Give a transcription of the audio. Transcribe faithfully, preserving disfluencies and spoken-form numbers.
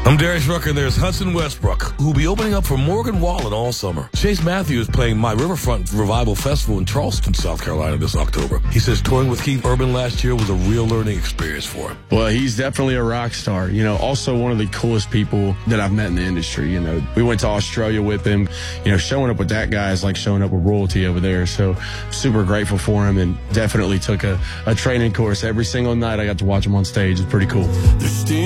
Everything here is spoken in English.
I'm Darius Rucker, and there's Hudson Westbrook, who will be opening up for Morgan Wallen all summer. Chase Matthews is playing My Riverfront Revival Festival in Charleston, South Carolina this October. He says touring with Keith Urban last year was a real learning experience for him. Well, he's definitely a rock star. You know, also one of the coolest people that I've met in the industry. You know, we went to Australia with him. You know, showing up with that guy is like showing up with royalty over there. So super grateful for him, and definitely took a, a training course every single night. I got to watch him on stage. It's pretty cool.